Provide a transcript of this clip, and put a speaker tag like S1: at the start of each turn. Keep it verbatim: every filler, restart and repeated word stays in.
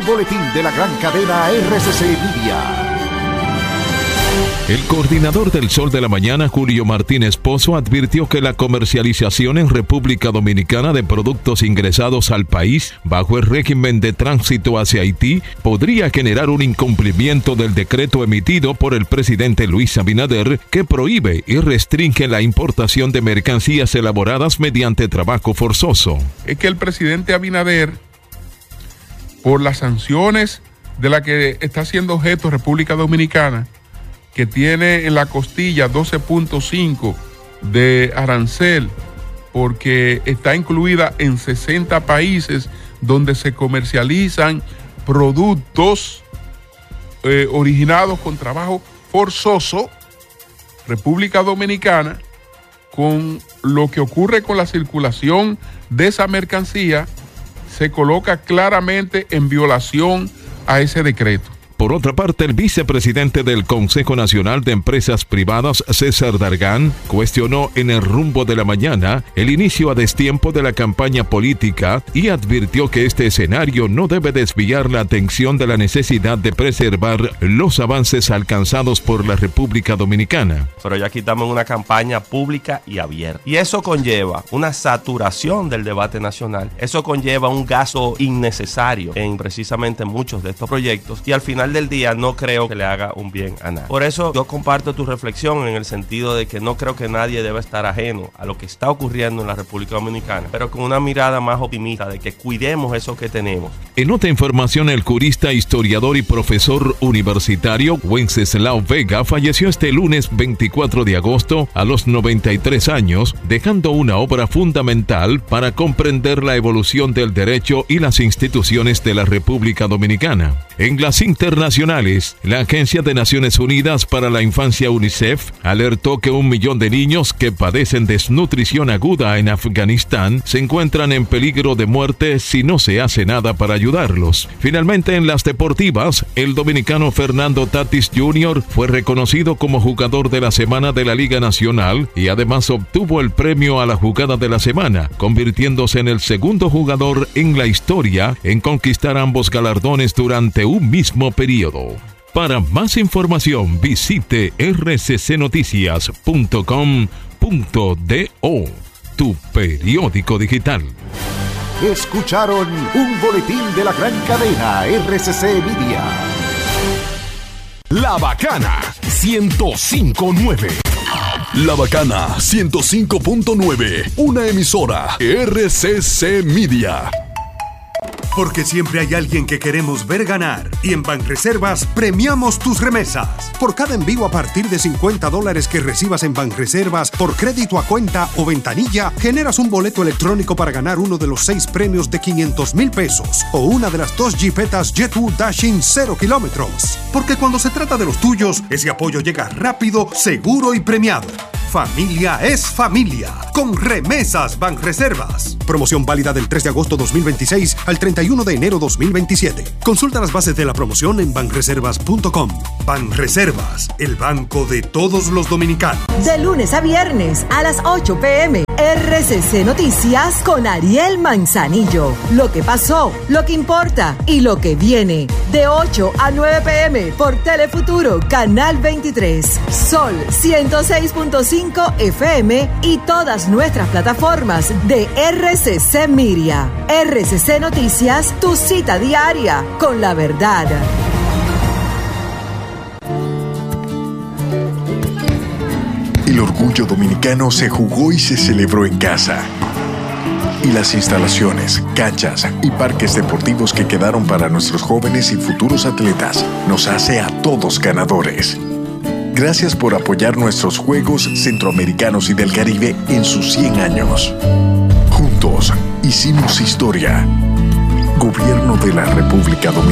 S1: un boletín de la gran cadena R C C Media.
S2: El coordinador del Sol de la Mañana, Julio Martínez Pozo, advirtió que la comercialización en República Dominicana de productos ingresados al país bajo el régimen de tránsito hacia Haití podría generar un incumplimiento del decreto emitido por el presidente Luis Abinader que prohíbe y restringe la importación de mercancías elaboradas mediante trabajo forzoso.
S3: Es que el presidente Abinader, por las sanciones de las que está siendo objeto República Dominicana, que tiene en la costilla doce punto cinco de arancel, porque está incluida en sesenta países donde se comercializan productos eh, originados con trabajo forzoso. República Dominicana, con lo que ocurre con la circulación de esa mercancía, se coloca claramente en violación a ese decreto.
S2: Por otra parte, el vicepresidente del Consejo Nacional de Empresas Privadas, César Dargan, cuestionó en el Rumbo de la Mañana el inicio a destiempo de la campaña política y advirtió que este escenario no debe desviar la atención de la necesidad de preservar los avances alcanzados por la República Dominicana.
S4: Pero ya aquí estamos en una campaña pública y abierta. Y eso conlleva una saturación del debate nacional. Eso conlleva un gasto innecesario en precisamente muchos de estos proyectos y al final del día no creo que le haga un bien a nadie. Por eso yo comparto tu reflexión en el sentido de que no creo que nadie debe estar ajeno a lo que está ocurriendo en la República Dominicana, pero con una mirada más optimista de que cuidemos eso que tenemos.
S2: En otra información, el jurista, historiador y profesor universitario Wenceslao Vega falleció este lunes veinticuatro de agosto a los noventa y tres años, dejando una obra fundamental para comprender la evolución del derecho y las instituciones de la República Dominicana. En las internacionales, la Agencia de Naciones Unidas para la Infancia UNICEF alertó que un millón de niños que padecen desnutrición aguda en Afganistán se encuentran en peligro de muerte si no se hace nada para ayudarlos. Finalmente, en las deportivas, el dominicano Fernando Tatis junior fue reconocido como jugador de la semana de la Liga Nacional y además obtuvo el premio a la jugada de la semana, convirtiéndose en el segundo jugador en la historia en conquistar ambos galardones durante un mismo periodo. Para más información visite r c c noticias punto com punto do, tu periódico digital.
S1: Escucharon un boletín de la gran cadena R C C Media.
S5: La Bacana ciento cinco punto nueve. La Bacana ciento cinco punto nueve, una emisora R C C Media.
S6: Porque siempre hay alguien que queremos ver ganar. Y en Banreservas premiamos tus remesas. Por cada envío a partir de cincuenta dólares que recibas en Banreservas por crédito a cuenta o ventanilla, generas un boleto electrónico para ganar uno de los seis premios de quinientos mil pesos o una de las dos jipetas Jet-U Dashing cero kilómetros. Porque cuando se trata de los tuyos, ese apoyo llega rápido, seguro y premiado. Familia es familia. Con Remesas Banreservas. Promoción válida del tres de agosto dos mil veintiséis al treinta y uno de enero dos mil veintisiete. Consulta las bases de la promoción en banreservas punto com. Banreservas, el banco de todos los dominicanos.
S7: De lunes a viernes a las ocho pe eme, R C C Noticias con Ariel Manzanillo. Lo que pasó, lo que importa y lo que viene. De ocho a nueve pe eme por Telefuturo, Canal veintitrés. Sol ciento seis punto cinco efe eme y todas nuestras plataformas de R C C Media. R C C Noticias, tu cita diaria con la verdad.
S8: El orgullo dominicano se jugó y se celebró en casa. Y las instalaciones, canchas y parques deportivos que quedaron para nuestros jóvenes y futuros atletas nos hace a todos ganadores. Gracias por apoyar nuestros Juegos Centroamericanos y del Caribe en sus cien años. Juntos hicimos historia. Gobierno de la República Dominicana.